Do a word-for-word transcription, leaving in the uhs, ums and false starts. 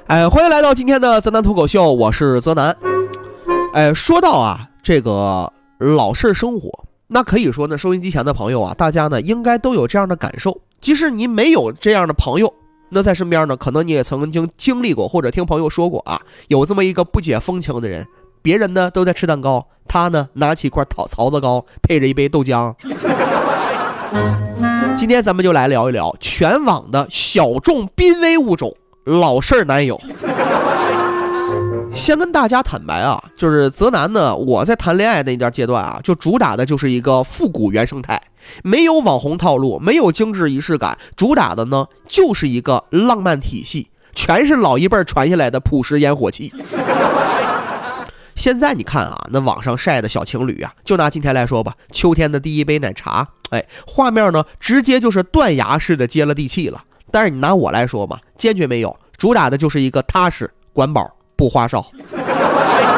哎，欢迎来到今天的泽南脱口秀，我是泽南。哎，说到啊这个老式生活，那可以说呢，收音机前的朋友啊，大家呢应该都有这样的感受。即使你没有这样的朋友，那在身边呢，可能你也曾经经历过，或者听朋友说过啊，有这么一个不解风情的人，别人呢都在吃蛋糕，他呢拿起一块桃槽子糕，配着一杯豆浆。今天咱们就来聊一聊全网的小众濒危物种老式男友。先跟大家坦白啊，就是泽南呢，我在谈恋爱那段阶段啊，就主打的就是一个复古原生态，没有网红套路，没有精致仪式感，主打的呢就是一个浪漫体系，全是老一辈传下来的朴实烟火气。现在你看啊，那网上晒的小情侣啊，就拿今天来说吧，秋天的第一杯奶茶，哎，画面呢直接就是断崖式的接了地气了。但是你拿我来说吧，坚决没有，主打的就是一个踏实管饱不花哨。